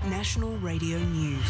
National Radio News.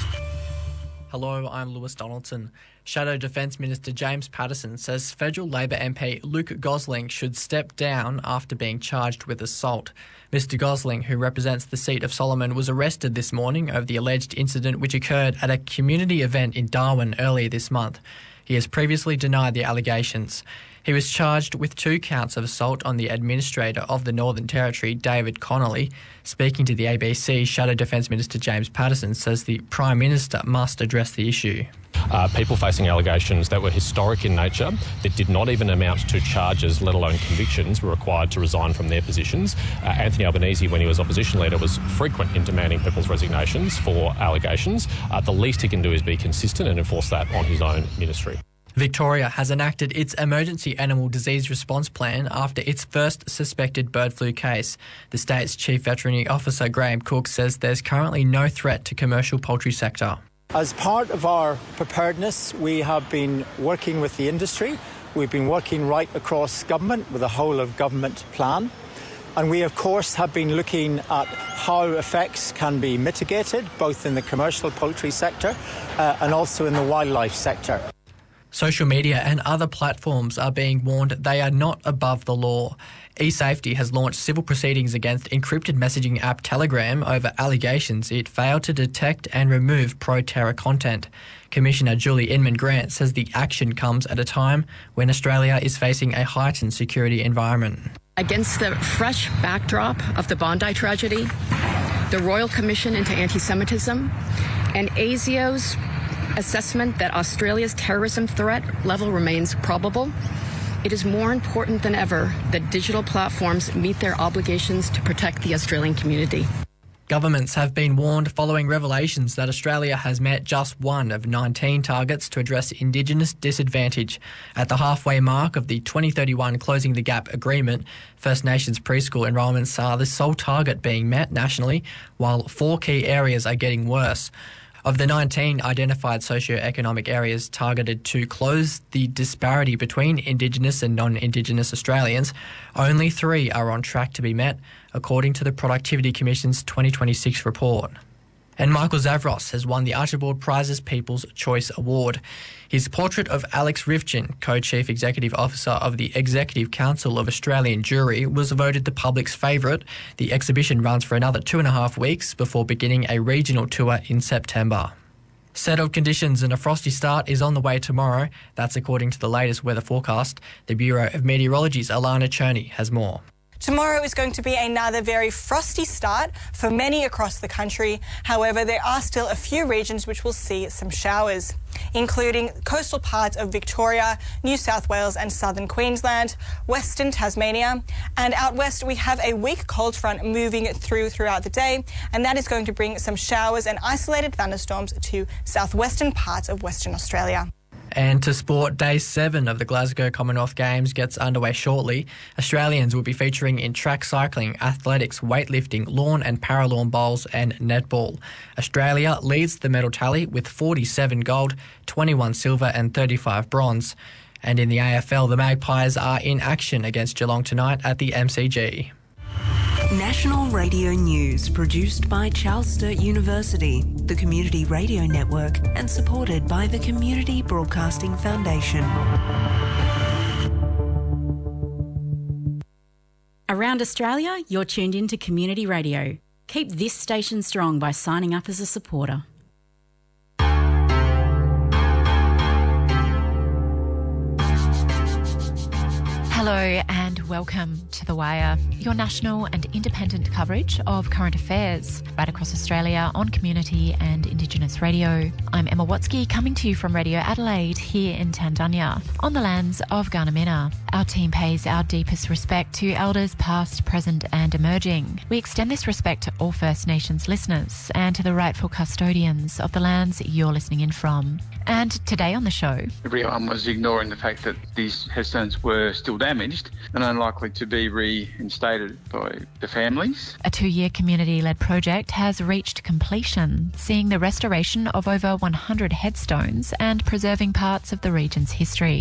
Hello, I'm Lewis Donaldson. Shadow Defence Minister James Paterson says federal Labor MP Luke Gosling should step down after being charged with assault. Mr Gosling, who represents the seat of Solomon, was arrested this morning over the alleged incident which occurred at a community event in Darwin earlier this month. He has previously denied the allegations. He was charged with 2 counts of assault on the Administrator of the Northern Territory, David Connolly. Speaking to the ABC, Shadow Defence Minister James Paterson says the Prime Minister must address the issue. People facing allegations that were historic in nature, that did not even amount to charges, let alone convictions, were required to resign from their positions. Anthony Albanese, when he was opposition leader, was frequent in demanding people's resignations for allegations. The least he can do is be consistent and enforce that on his own ministry. Victoria has enacted its emergency animal disease response plan after its first suspected bird flu case. The state's Chief Veterinary Officer Graham Cook says there's currently no threat to commercial poultry sector. As part of our preparedness, we have been working with the industry. We've been working right across government with a whole of government plan. And we, of course, have been looking at how effects can be mitigated, both in the commercial poultry sector and also in the wildlife sector. Social media and other platforms are being warned they are not above the law. eSafety has launched civil proceedings against encrypted messaging app Telegram over allegations it failed to detect and remove pro-terror content. Commissioner Julie Inman-Grant says the action comes at a time when Australia is facing a heightened security environment. Against the fresh backdrop of the Bondi tragedy, the Royal Commission into Anti-Semitism, and ASIO's assessment that Australia's terrorism threat level remains probable, it is more important than ever that digital platforms meet their obligations to protect the Australian community. Governments have been warned following revelations that Australia has met just one of 19 targets to address Indigenous disadvantage. At the halfway mark of the 2031 Closing the Gap agreement, First Nations preschool enrolments are the sole target being met nationally, while 4 key areas are getting worse. Of the 19 identified socio-economic areas targeted to close the disparity between Indigenous and non-Indigenous Australians, only 3 are on track to be met, according to the Productivity Commission's 2026 report. And Michael Zavros has won the Archibald Prizes People's Choice Award. His portrait of Alex Rivchin, Co-Chief Executive Officer of the Executive Council of Australian Jury, was voted the public's favourite. The exhibition runs for another 2.5 weeks before beginning a regional tour in September. Settled conditions and a frosty start is on the way tomorrow. That's according to the latest weather forecast. The Bureau of Meteorology's Alana Cherney has more. Tomorrow is going to be another very frosty start for many across the country. However, there are still a few regions which will see some showers, including coastal parts of Victoria, New South Wales and southern Queensland, western Tasmania, and out west we have a weak cold front moving throughout the day, and that is going to bring some showers and isolated thunderstorms to southwestern parts of Western Australia. And to sport, Day 7 of the Glasgow Commonwealth Games gets underway shortly. Australians will be featuring in track cycling, athletics, weightlifting, lawn and paralawn bowls and netball. Australia leads the medal tally with 47 gold, 21 silver and 35 bronze. And in the AFL, the Magpies are in action against Geelong tonight at the MCG. National Radio News, produced by Charles Sturt University, the Community Radio Network, and supported by the Community Broadcasting Foundation. Around Australia, you're tuned in to Community Radio. Keep this station strong by signing up as a supporter. Hello and welcome to The Wire, your national and independent coverage of current affairs right across Australia on Community and Indigenous Radio. I'm Emma Watsky, coming to you from Radio Adelaide here in Tandanya on the lands of Gunamina. Our team pays our deepest respect to elders past, present and emerging. We extend this respect to all First Nations listeners and to the rightful custodians of the lands you're listening in from. And today on the show, everyone was ignoring the fact that these headstones were still damaged and unlikely to be reinstated by the families. A 2-year community-led project has reached completion, seeing the restoration of over 100 headstones and preserving parts of the region's history.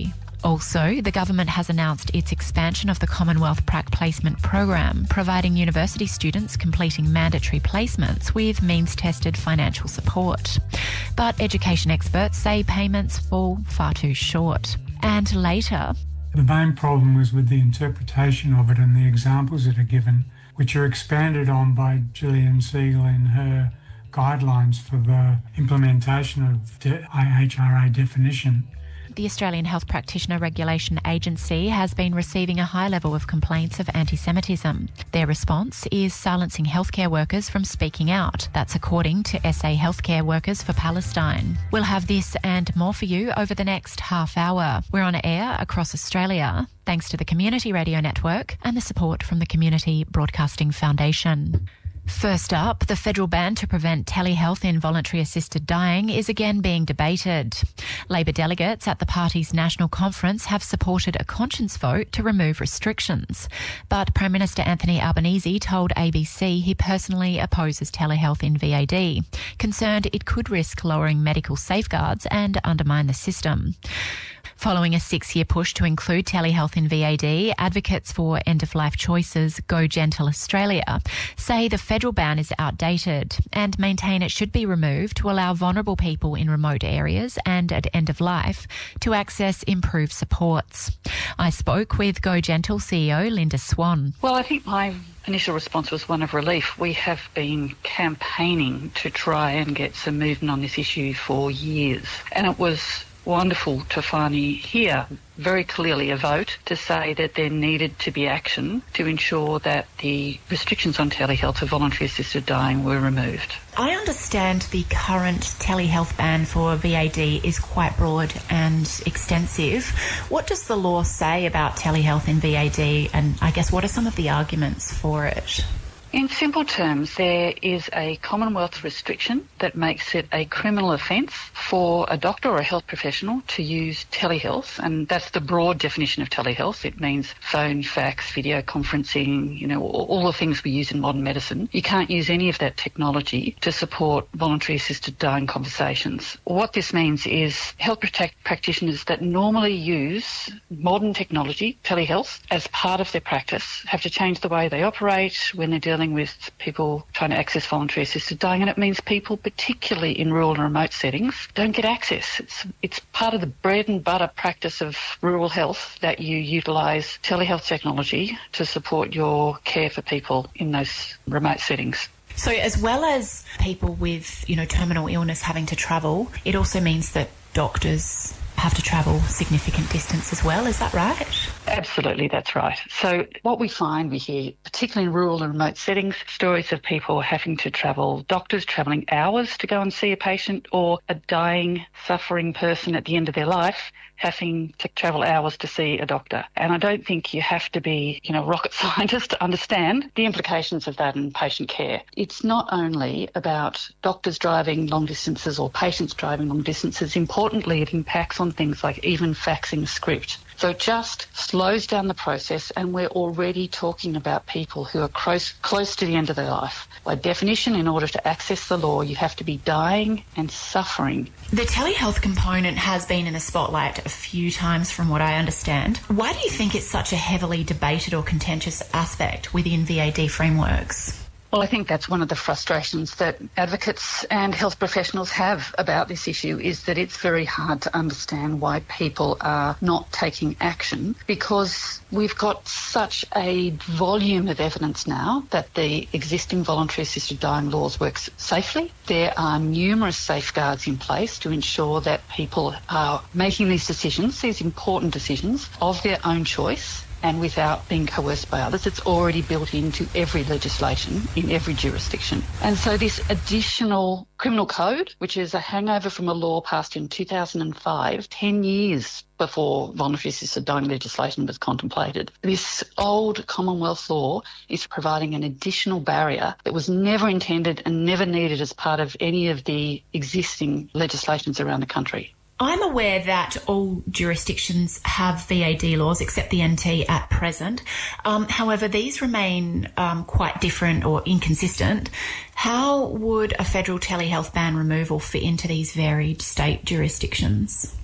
Also, the government has announced its expansion of the Commonwealth Prac Placement Program, providing university students completing mandatory placements with means-tested financial support. But education experts say payments fall far too short. And later, the main problem was with the interpretation of it and the examples that are given, which are expanded on by Gillian Siegel in her guidelines for the implementation of the IHRA definition. The Australian Health Practitioner Regulation Agency has been receiving a high level of complaints of anti-Semitism. Their response is silencing healthcare workers from speaking out. That's according to SA Healthcare Workers for Palestine. We'll have this and more for you over the next half hour. We're on air across Australia, thanks to the Community Radio Network and the support from the Community Broadcasting Foundation. First up, the federal ban to prevent telehealth in voluntary assisted dying is again being debated. Labor delegates at the party's national conference have supported a conscience vote to remove restrictions. But Prime Minister Anthony Albanese told ABC he personally opposes telehealth in VAD, concerned it could risk lowering medical safeguards and undermine the system. Following a 6-year push to include telehealth in VAD, advocates for end-of-life choices Go Gentle Australia say the federal ban is outdated and maintain it should be removed to allow vulnerable people in remote areas and at end of life to access improved supports. I spoke with Go Gentle CEO Linda Swan. Well, I think my initial response was one of relief. We have been campaigning to try and get some movement on this issue for years, and it was wonderful to finally hear very clearly a vote to say that there needed to be action to ensure that the restrictions on telehealth for voluntary assisted dying were removed. I understand the current telehealth ban for VAD is quite broad and extensive. What does the law say about telehealth in VAD, and I guess what are some of the arguments for it? In simple terms, there is a Commonwealth restriction that makes it a criminal offence for a doctor or a health professional to use telehealth, and that's the broad definition of telehealth. It means phone, fax, video conferencing, all the things we use in modern medicine. You can't use any of that technology to support voluntary assisted dying conversations. What this means is health practitioners that normally use modern technology, telehealth, as part of their practice have to change the way they operate when they're dealing with people trying to access voluntary assisted dying, and it means people, particularly in rural and remote settings, don't get access. It's part of the bread and butter practice of rural health that you utilise telehealth technology to support your care for people in those remote settings. So as well as people with, terminal illness having to travel, it also means that doctors have to travel significant distance as well. Is that right? Absolutely, that's right. So what we hear, particularly in rural and remote settings, stories of people having to travel, doctors travelling hours to go and see a patient, or a dying, suffering person at the end of their life having to travel hours to see a doctor. And I don't think you have to be, rocket scientist to understand the implications of that in patient care. It's not only about doctors driving long distances or patients driving long distances. Importantly, it impacts on things like even faxing a script. So it just slows down the process, and we're already talking about people who are close to the end of their life. By definition, in order to access the law, you have to be dying and suffering. The telehealth component has been in the spotlight a few times from what I understand. Why do you think it's such a heavily debated or contentious aspect within VAD frameworks? Well, I think that's one of the frustrations that advocates and health professionals have about this issue, is that it's very hard to understand why people are not taking action, because we've got such a volume of evidence now that the existing voluntary assisted dying laws work safely. There are numerous safeguards in place to ensure that people are making these decisions, these important decisions, of their own choice, and without being coerced by others. It's already built into every legislation in every jurisdiction. And so this additional criminal code, which is a hangover from a law passed in 2005, 10 years before voluntary assisted dying legislation was contemplated, this old Commonwealth law is providing an additional barrier that was never intended and never needed as part of any of the existing legislations around the country. I'm aware that all jurisdictions have VAD laws except the NT at present. However, these remain quite different or inconsistent. How would a federal telehealth ban removal fit into these varied state jurisdictions?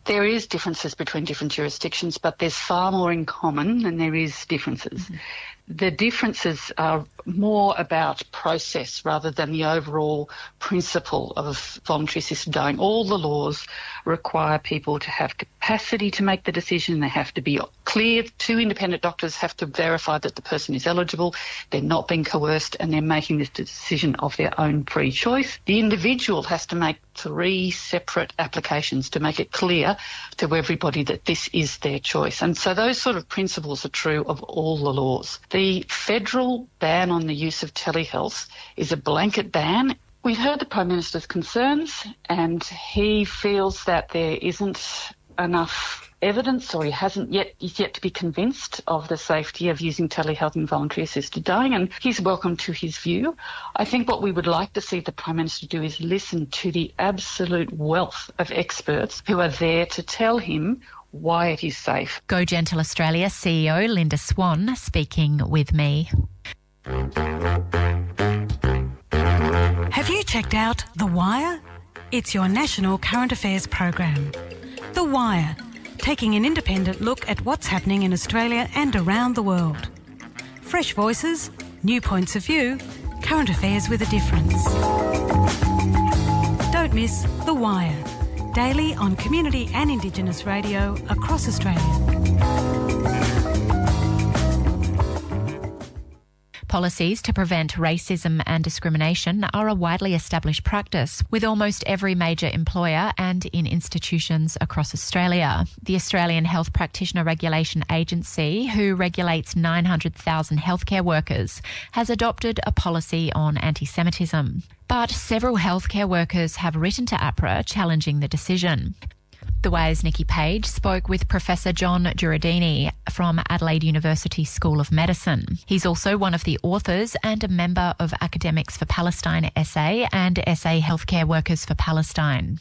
There is differences between different jurisdictions, but there's far more in common than there is differences. Mm-hmm. The differences are more about process rather than the overall principle of voluntary assisted dying. All the laws require people to have capacity to make the decision. They have to be clear. 2 independent doctors have to verify that the person is eligible, they're not being coerced, and they're making this decision of their own free choice. The individual has to make 3 separate applications to make it clear to everybody that this is their choice. And so those sort of principles are true of all the laws. The federal ban on the use of telehealth is a blanket ban. We've heard the Prime Minister's concerns, and he feels that there isn't enough evidence, or he's yet to be convinced of the safety of using telehealth in voluntary assisted dying, and he's welcome to his view. I think what we would like to see the Prime Minister do is listen to the absolute wealth of experts who are there to tell him why it is safe. Go Gentle Australia CEO Linda Swan speaking with me. Have you checked out The Wire? It's your national current affairs program. The Wire, taking an independent look at what's happening in Australia and around the world. Fresh voices, new points of view, current affairs with a difference. Don't miss The Wire, daily on community and Indigenous radio across Australia. Policies to prevent racism and discrimination are a widely established practice with almost every major employer and in institutions across Australia. The Australian Health Practitioner Regulation Agency, who regulates 900,000 healthcare workers, has adopted a policy on anti-Semitism. But several healthcare workers have written to APRA challenging the decision. The Wire's Nikki Page spoke with Professor John Giuradini from Adelaide University School of Medicine. He's also one of the authors and a member of Academics for Palestine SA and SA Healthcare Workers for Palestine.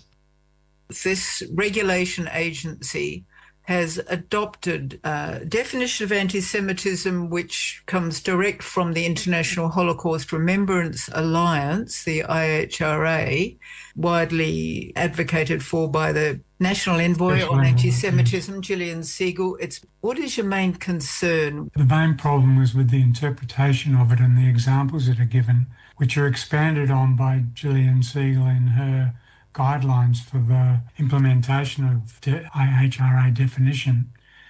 This regulation agency has adopted a definition of anti-Semitism which comes direct from the International Holocaust Remembrance Alliance, the IHRA, widely advocated for by the National Envoy on Anti-Semitism, Gillian Segal. What is your main concern? The main problem is with the interpretation of it and the examples that are given, which are expanded on by Gillian Segal in her guidelines for the implementation of the IHRA definition.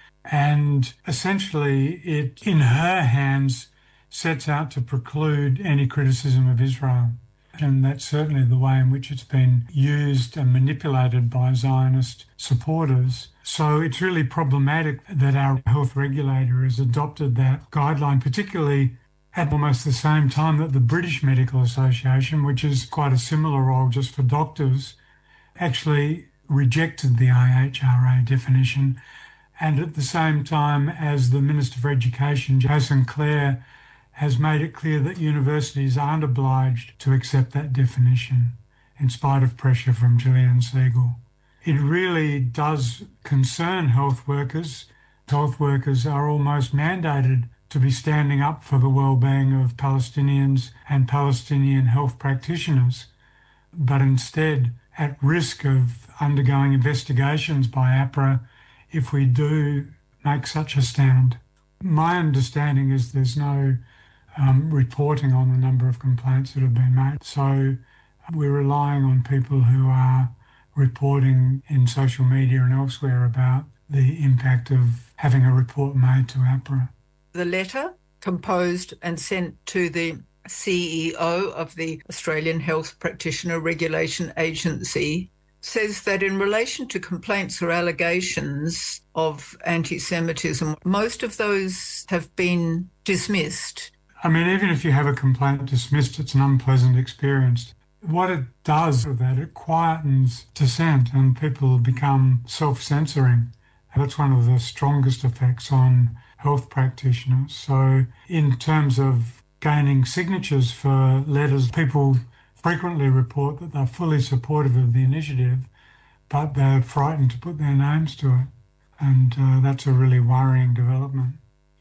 And essentially it, in her hands, sets out to preclude any criticism of Israel. And that's certainly the way in which it's been used and manipulated by Zionist supporters. So it's really problematic that our health regulator has adopted that guideline, particularly at almost the same time that the British Medical Association, which is quite a similar role just for doctors, actually rejected the IHRA definition. And at the same time as the Minister for Education, Jason Clare, has made it clear that universities aren't obliged to accept that definition, in spite of pressure from Gillian Segal. It really does concern health workers. Health workers are almost mandated to be standing up for the well-being of Palestinians and Palestinian health practitioners, but instead at risk of undergoing investigations by APRA if we do make such a stand. My understanding is there's no reporting on the number of complaints that have been made, so we're relying on people who are reporting in social media and elsewhere about the impact of having a report made to APRA. The letter composed and sent to the CEO of the Australian Health Practitioner Regulation Agency says that in relation to complaints or allegations of anti-Semitism, most of those have been dismissed. I mean, even if you have a complaint dismissed, it's an unpleasant experience. What it does with that, it quietens dissent and people become self-censoring. That's one of the strongest effects on health practitioners. So in terms of gaining signatures for letters, people frequently report that they're fully supportive of the initiative, but they're frightened to put their names to it. And that's a really worrying development.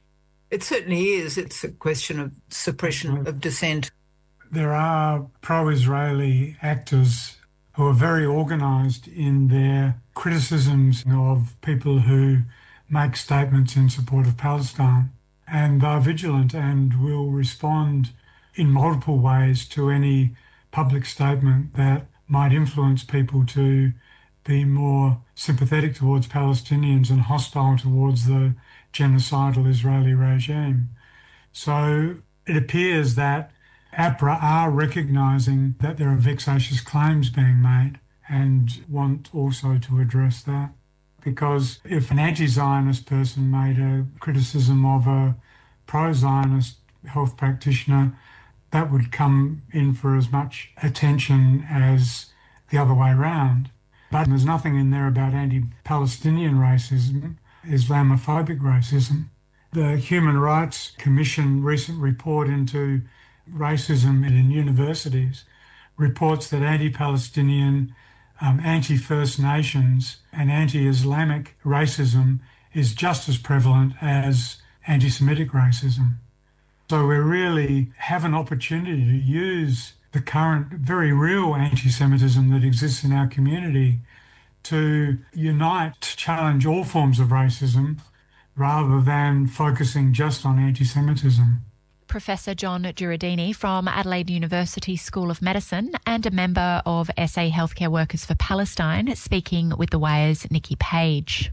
It certainly is. It's a question of suppression of dissent. There are pro-Israeli actors who are very organised in their criticisms of people who make statements in support of Palestine. And they're vigilant and will respond in multiple ways to any public statement that might influence people to be more sympathetic towards Palestinians and hostile towards the genocidal Israeli regime. So it appears that APRA are recognising that there are vexatious claims being made and want also to address that. Because if an anti-Zionist person made a criticism of a pro-Zionist health practitioner, that would come in for as much attention as the other way around. But there's nothing in there about anti-Palestinian racism, Islamophobic racism. The Human Rights Commission recent report into racism in universities reports that anti-Palestinian, anti-First Nations and anti-Islamic racism is just as prevalent as anti-Semitic racism. So we really have an opportunity to use the current very real anti-Semitism that exists in our community to unite, to challenge all forms of racism rather than focusing just on anti-Semitism. Professor John Jureidini from Adelaide University School of Medicine and a member of SA Healthcare Workers for Palestine, speaking with The Wire's Nikki Page.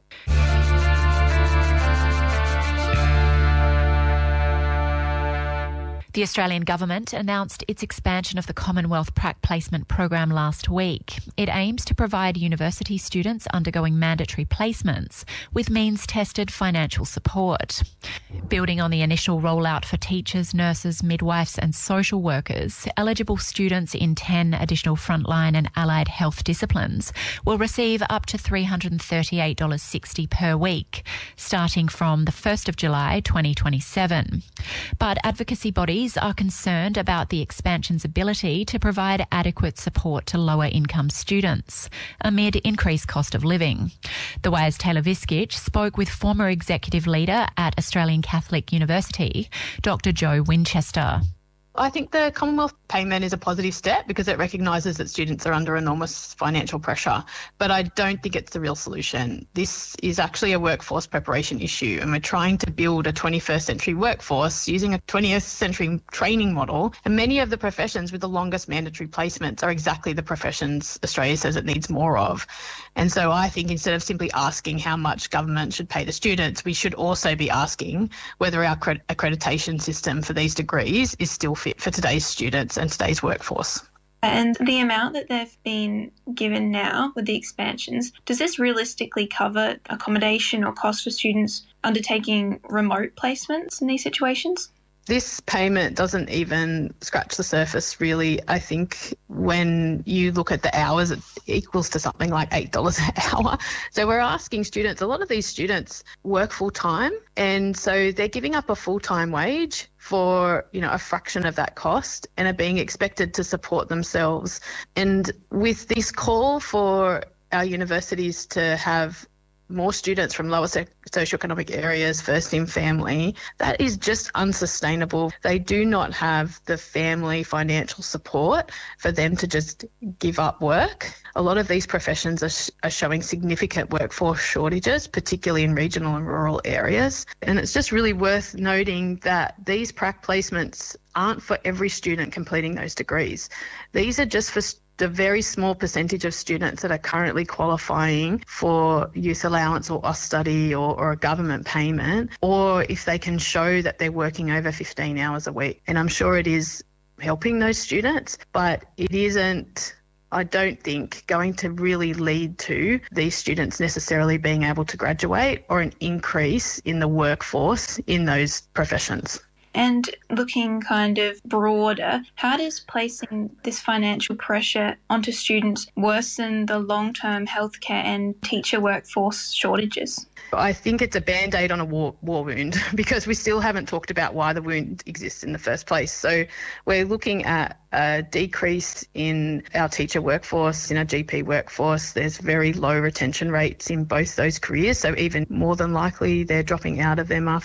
The Australian government announced its expansion of the Commonwealth Prac Placement program last week. It aims to provide university students undergoing mandatory placements with means-tested financial support. Building on the initial rollout for teachers, nurses, midwives and social workers, eligible students in 10 additional frontline and allied health disciplines will receive up to $338.60 per week, starting from the 1st of July 2027. But advocacy bodies are concerned about the expansion's ability to provide adequate support to lower income students amid increased cost of living. The Wire's Taylor Viskich spoke with former executive leader at Australian Catholic University, Dr. Joe Winchester. I think the Commonwealth payment is a positive step because it recognises that students are under enormous financial pressure, but I don't think it's the real solution. This is actually a workforce preparation issue, and we're trying to build a 21st century workforce using a 20th century training model, and many of the professions with the longest mandatory placements are exactly the professions Australia says it needs more of. And so I think instead of simply asking how much government should pay the students, we should also be asking whether our accreditation system for these degrees is still fit for today's students and today's workforce. And the amount that they've been given now with the expansions, does this realistically cover accommodation or cost for students undertaking remote placements in these situations? This payment doesn't even scratch the surface, really. I think when you look at the hours, it equals to something like $8 an hour. So we're asking students, a lot of these students work full time, and so they're giving up a full-time wage for, a fraction of that cost and are being expected to support themselves. And with this call for our universities to have more students from lower socioeconomic areas, first in family, that is just unsustainable. They do not have the family financial support for them to just give up work. A lot of these professions are showing significant workforce shortages, particularly in regional and rural areas. And it's just really worth noting that these prac placements aren't for every student completing those degrees. These are just for the very small percentage of students that are currently qualifying for youth allowance or Austudy or a government payment, or if they can show that they're working over 15 hours a week. And I'm sure it is helping those students, but it isn't, I don't think, going to really lead to these students necessarily being able to graduate or an increase in the workforce in those professions. And looking kind of broader, how does placing this financial pressure onto students worsen the long-term healthcare and teacher workforce shortages? I think it's a Band-Aid on a war wound because we still haven't talked about why the wound exists in the first place. So we're looking at a decrease in our teacher workforce, in our GP workforce. There's very low retention rates in both those careers, so even more than likely they're dropping out of them after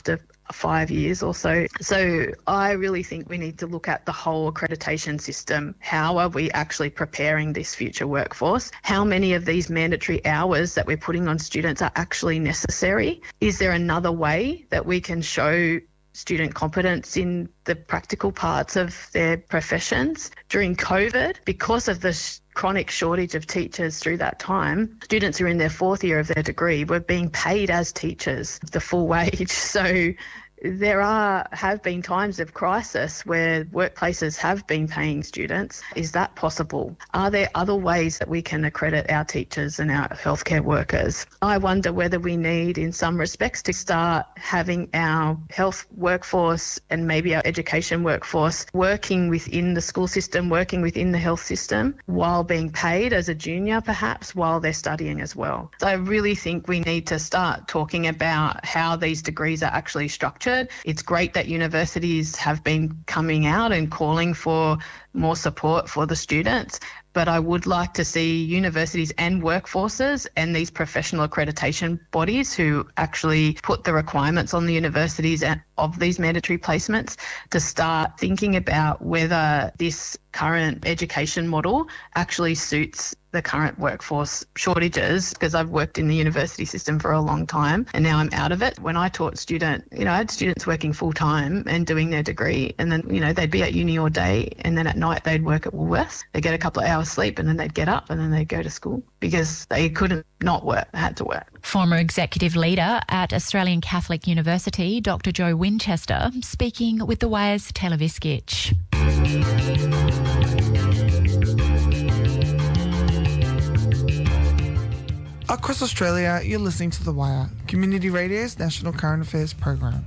5 years or so. So I really think we need to look at the whole accreditation system. How are we actually preparing this future workforce? How many of these mandatory hours that we're putting on students are actually necessary? Is there another way that we can show student competence in the practical parts of their professions? During COVID, because of the chronic shortage of teachers through that time, students who are in their 4th year of their degree were being paid as teachers the full wage. So there have been times of crisis where workplaces have been paying students. Is that possible? Are there other ways that we can accredit our teachers and our healthcare workers? I wonder whether we need, in some respects, to start having our health workforce and maybe our education workforce working within the school system, working within the health system, while being paid as a junior, perhaps, while they're studying as well. So I really think we need to start talking about how these degrees are actually structured. It's great that universities have been coming out and calling for more support for the students, but I would like to see universities and workforces and these professional accreditation bodies who actually put the requirements on the universities of these mandatory placements to start thinking about whether this current education model actually suits the current workforce shortages, because I've worked in the university system for a long time and now I'm out of it. When I taught I had students working full time and doing their degree, and then, they'd be at uni all day and then at night they'd work at Woolworths. They'd get a couple of hours sleep and then they'd get up and then they'd go to school because they couldn't not work, had to work. Former executive leader at Australian Catholic University, Dr. Joe Winchester, speaking with The Wire's Taylor Viskich. Across Australia, you're listening to The Wire, Community Radio's national current affairs program.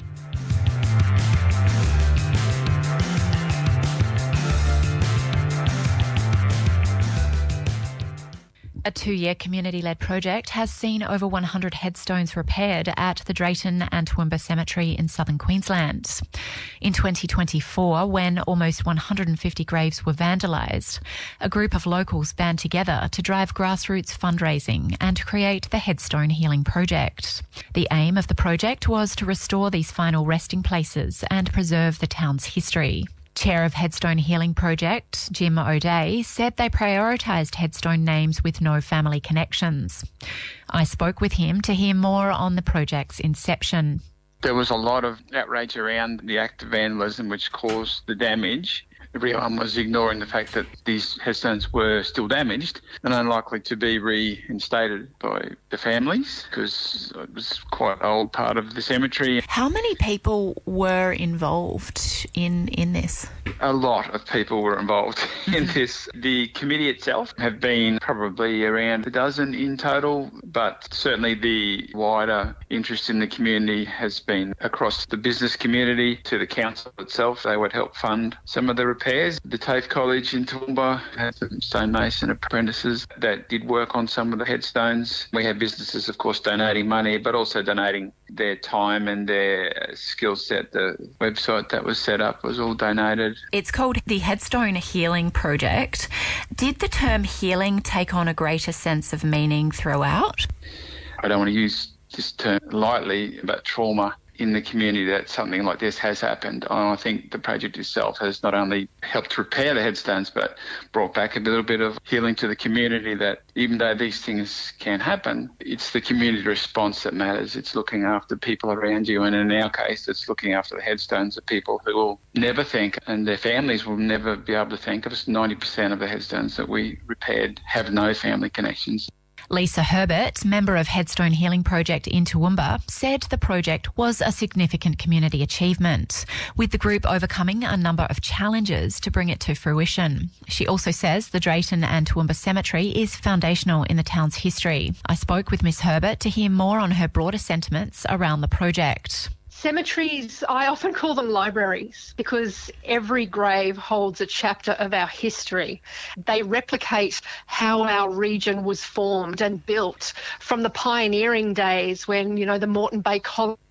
A 2-year community-led project has seen over 100 headstones repaired at the Drayton and Toowoomba Cemetery in southern Queensland. In 2024, when almost 150 graves were vandalised, a group of locals band together to drive grassroots fundraising and create the Headstone Healing Project. The aim of the project was to restore these final resting places and preserve the town's history. Chair of Headstone Healing Project, Jim O'Day, said they prioritised headstone names with no family connections. I spoke with him to hear more on the project's inception. There was a lot of outrage around the act of vandalism which caused the damage. Everyone was ignoring the fact that these headstones were still damaged and unlikely to be reinstated by the families, because it was quite an old part of the cemetery. How many people were involved in this? A lot of people were involved in this. The committee itself have been probably around a dozen in total, but certainly the wider interest in the community has been across the business community to the council itself. They would help fund some of the repairs. The TAFE College in Toowoomba had some stonemason apprentices that did work on some of the headstones. We had businesses, of course, donating money, but also donating their time and their skill set. The website that was set up was all donated. It's called the Headstone Healing Project. Did the term healing take on a greater sense of meaning throughout? I don't want to use this term lightly, but trauma in the community that something like this has happened. I think the project itself has not only helped repair the headstones, but brought back a little bit of healing to the community, that even though these things can happen, it's the community response that matters. It's looking after people around you, and in our case, it's looking after the headstones of people who will never think, and their families will never be able to think of us. 90% of the headstones that we repaired have no family connections. Lisa Herbert, member of Headstone Healing Project in Toowoomba, said the project was a significant community achievement, with the group overcoming a number of challenges to bring it to fruition. She also says the Drayton and Toowoomba Cemetery is foundational in the town's history. I spoke with Miss Herbert to hear more on her broader sentiments around the project. Cemeteries, I often call them libraries, because every grave holds a chapter of our history. They replicate how our region was formed and built from the pioneering days when, the Moreton Bay College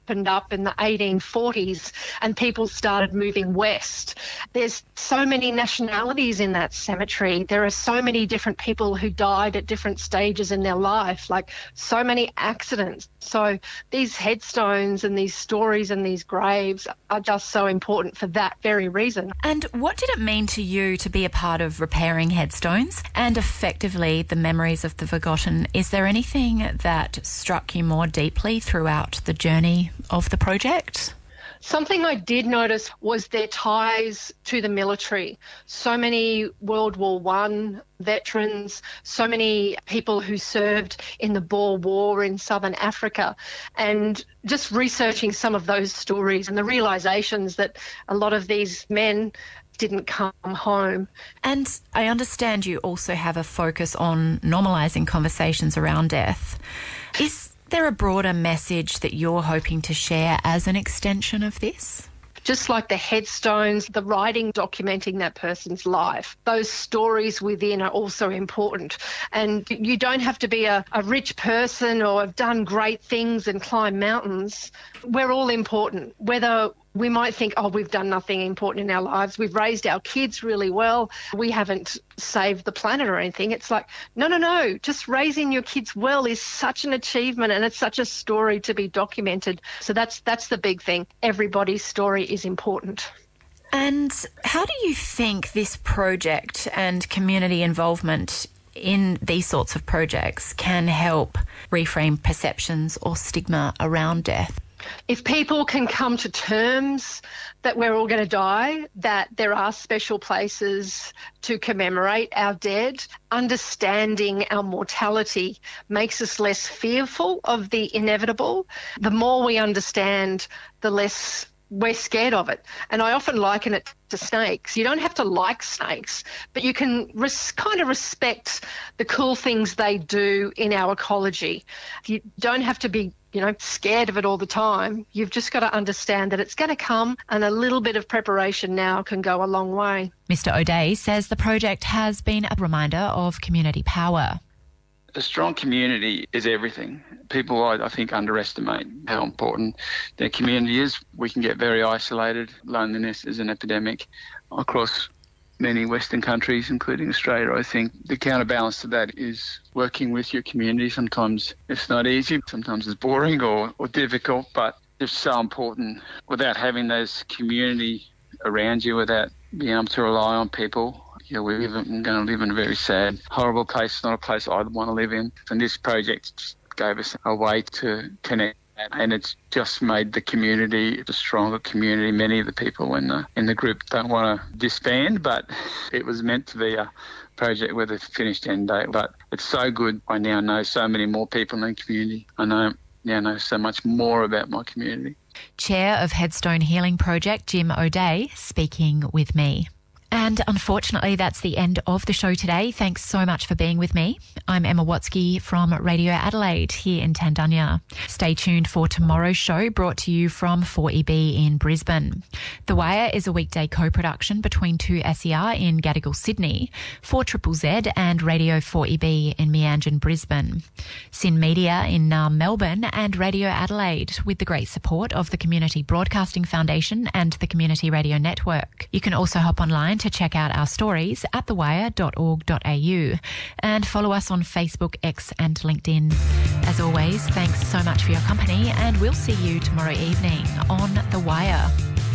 opened up in the 1840s and people started moving west. There's so many nationalities in that cemetery. There are so many different people who died at different stages in their life, like so many accidents. So these headstones and these stories and these graves are just so important for that very reason. And what did it mean to you to be a part of repairing headstones and effectively the memories of the forgotten? Is there anything that struck you more deeply throughout the journey of the project? Something I did notice was their ties to the military. So many World War I veterans, so many people who served in the Boer War in Southern Africa, and just researching some of those stories and the realisations that a lot of these men didn't come home. And I understand you also have a focus on normalising conversations around death. Is there a broader message that you're hoping to share as an extension of this? Just like the headstones, the writing documenting that person's life, those stories within are also important. And you don't have to be a rich person or have done great things and climb mountains. We're all important, whether we might think, oh, we've done nothing important in our lives. We've raised our kids really well. We haven't saved the planet or anything. It's like, no. Just raising your kids well is such an achievement and it's such a story to be documented. So that's the big thing. Everybody's story is important. And how do you think this project and community involvement in these sorts of projects can help reframe perceptions or stigma around death? If people can come to terms that we're all going to die, that there are special places to commemorate our dead, understanding our mortality makes us less fearful of the inevitable. The more we understand, the less we're scared of it. And I often liken it to snakes. You don't have to like snakes, but you can kind of respect the cool things they do in our ecology. You don't have to be scared of it all the time. You've just got to understand that it's going to come, and a little bit of preparation now can go a long way. Mr. O'Dea says the project has been a reminder of community power. A strong community is everything. People, I think, underestimate how important their community is. We can get very isolated. Loneliness is an epidemic across many Western countries, including Australia. I think the counterbalance to that is working with your community. Sometimes it's not easy, sometimes it's boring or difficult, but it's so important. Without having those community around you, without being able to rely on people, we're going to live in a very sad, horrible place. It's not a place I'd want to live in. And this project just gave us a way to connect. And it's just made the community a stronger community. Many of the people in the group don't want to disband, but it was meant to be a project with a finished end date. But it's so good. I now know so many more people in the community. I now know so much more about my community. Chair of Headstone Healing Project, Jim O'Dea, speaking with me. And unfortunately, that's the end of the show today. Thanks so much for being with me. I'm Emma Watsky from Radio Adelaide here in Tandanya. Stay tuned for tomorrow's show, brought to you from 4EB in Brisbane. The Wire is a weekday co-production between 2SER in Gadigal, Sydney, 4ZZZ and Radio 4EB in Meanjin, Brisbane, Sin Media in Naarm, Melbourne, and Radio Adelaide, with the great support of the Community Broadcasting Foundation and the Community Radio Network. You can also hop online to check out our stories at thewire.org.au and follow us on Facebook, X and LinkedIn. As always, thanks so much for your company, and we'll see you tomorrow evening on The Wire.